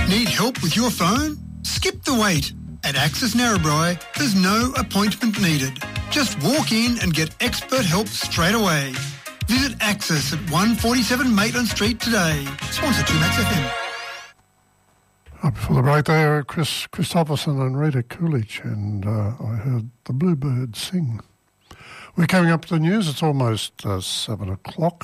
Need help with your phone? Skip the wait. At Access Narrabri, there's no appointment needed. Just walk in and get expert help straight away. Visit Access at 147 Maitland Street today. Sponsor 2Max FM. Before the break there, Chris Christopherson and Rita Coolidge, and I heard the Bluebirds sing. We're coming up to the news. It's almost 7 o'clock,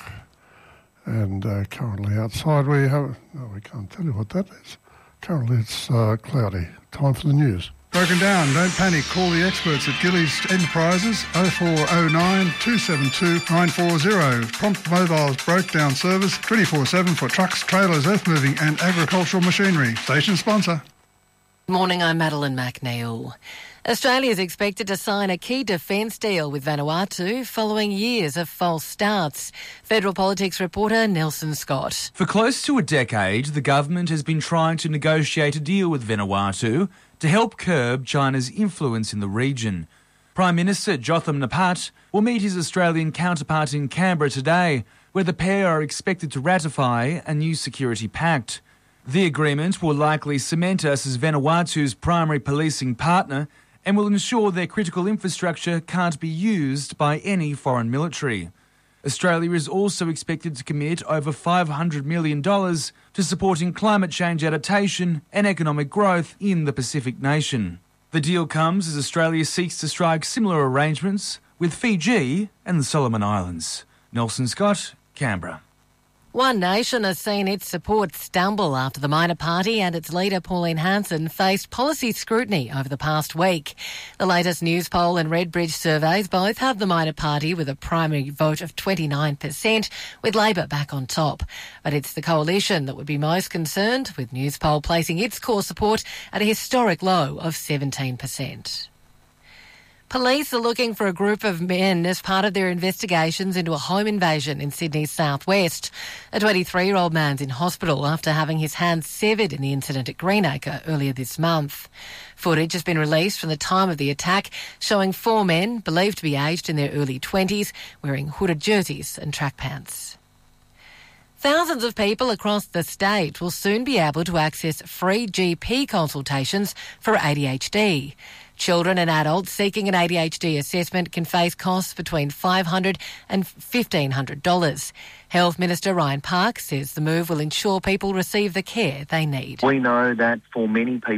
and currently outside we have... No, we can't tell you what that is. Currently it's cloudy. Time for the news. Broken down, don't panic. Call the experts at Gillies Enterprises 0409 272 940. Prompt Mobile's broke down service 24/7 for trucks, trailers, earth moving and agricultural machinery. Station sponsor. Morning, I'm Madeline McNeil. Australia is expected to sign a key defence deal with Vanuatu following years of false starts. Federal politics reporter Nelson Scott. For close to a decade, the government has been trying to negotiate a deal with Vanuatu to help curb China's influence in the region. Prime Minister Jotham Napat will meet his Australian counterpart in Canberra today, where the pair are expected to ratify a new security pact. The agreement will likely cement us as Vanuatu's primary policing partner and will ensure their critical infrastructure can't be used by any foreign military. Australia is also expected to commit over $500 million to supporting climate change adaptation and economic growth in the Pacific nation. The deal comes as Australia seeks to strike similar arrangements with Fiji and the Solomon Islands. Nelson Scott, Canberra. One Nation has seen its support stumble after the minor party and its leader Pauline Hanson faced policy scrutiny over the past week. The latest News Poll and Redbridge surveys both have the minor party with a primary vote of 29%, with Labor back on top. But it's the coalition that would be most concerned, with News Poll placing its core support at a historic low of 17%. Police are looking for a group of men as part of their investigations into a home invasion in Sydney's southwest. A 23-year-old man's in hospital after having his hand severed in the incident at Greenacre earlier this month. Footage has been released from the time of the attack, showing 4 men, believed to be aged in their early 20s, wearing hooded jerseys and track pants. Thousands of people across the state will soon be able to access free GP consultations for ADHD. Children and adults seeking an ADHD assessment can face costs between $500 and $1,500. Health Minister Ryan Park says the move will ensure people receive the care they need. We know that for many people,